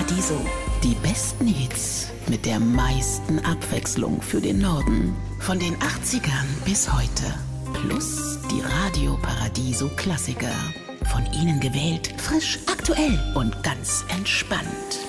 Paradiso. Die besten Hits mit der meisten Abwechslung für den Norden. Von den 80ern bis heute. Plus die Radio Paradiso Klassiker. Von Ihnen gewählt, frisch, aktuell und ganz entspannt.